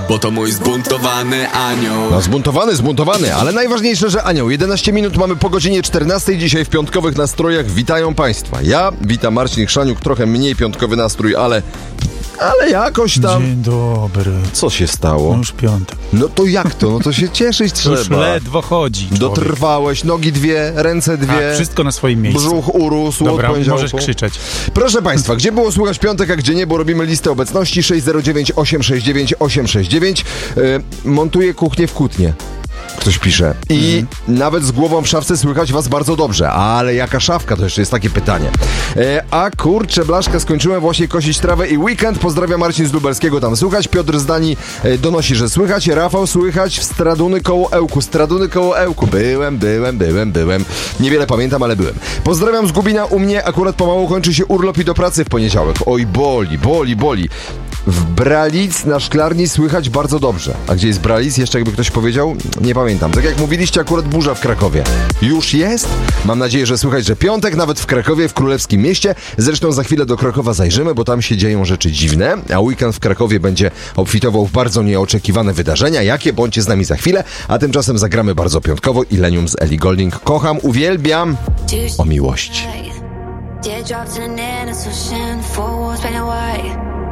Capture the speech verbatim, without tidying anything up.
bo to mój zbuntowany anioł. No zbuntowany, zbuntowany, ale najważniejsze, że anioł. jedenaście minut mamy po godzinie czternastej dzisiaj w piątkowych nastrojach. Witają Państwa. Ja witam Marcin Chrzaniuk, trochę mniej piątkowy nastrój, ale... Ale jakoś tam... Dzień dobry. Co się stało? No już piątek. No to jak to? No to się cieszyć trzeba. Już ledwo chodzi człowiek. Dotrwałeś, nogi dwie, ręce dwie. A, wszystko na swoim miejscu. Brzuch urósł. Dobra, od poniedziałku. możesz krzyczeć. Proszę Państwa, gdzie było słychać piątek, a gdzie nie, bo robimy listę obecności. sześć zero dziewięć osiem sześć dziewięć osiem sześć dziewięć. Yy, montuję kuchnię w Kutnie. Ktoś pisze. I mm. nawet z głową w szafce słychać was bardzo dobrze. Ale jaka szafka? To jeszcze jest takie pytanie. E, a kurczę, blaszka, skończyłem właśnie kosić trawę i weekend. Pozdrawiam, Marcin z Lubelskiego, tam słychać. Piotr z Danii e, donosi, że słychać. Rafał, słychać w Straduny koło Ełku. Straduny koło Ełku. Byłem, byłem, byłem, byłem. Niewiele pamiętam, ale byłem. Pozdrawiam z Gubina. U mnie akurat pomału kończy się urlop i do pracy w poniedziałek. Oj, boli, boli, boli. W Bralic na szklarni słychać bardzo dobrze. A gdzie jest Bralic? Jeszcze jakby ktoś powiedział? Nie pamiętam. Tak jak mówiliście, akurat burza w Krakowie. Już jest? Mam nadzieję, że słychać, że piątek nawet w Krakowie, w Królewskim Mieście. Zresztą za chwilę do Krakowa zajrzymy, bo tam się dzieją rzeczy dziwne, a weekend w Krakowie będzie obfitował w bardzo nieoczekiwane wydarzenia. Jakie? Bądźcie z nami za chwilę, a tymczasem zagramy bardzo piątkowo Illenium z Ellie Goulding. Kocham, uwielbiam o miłości.